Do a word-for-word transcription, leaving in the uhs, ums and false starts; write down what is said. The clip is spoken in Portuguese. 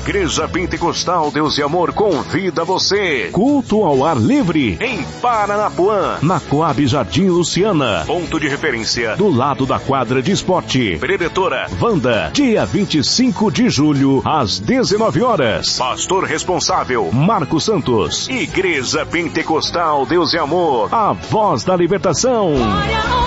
Igreja Pentecostal Deus e Amor convida você. Culto ao ar livre em Paranapuã, na Coab Jardim Luciana. Ponto de referência do lado da quadra de esporte. Predetora Wanda, dia vinte e cinco de julho, às dezenove horas. Pastor responsável Marcos Santos. Igreja Pentecostal Deus e Amor, a voz da libertação.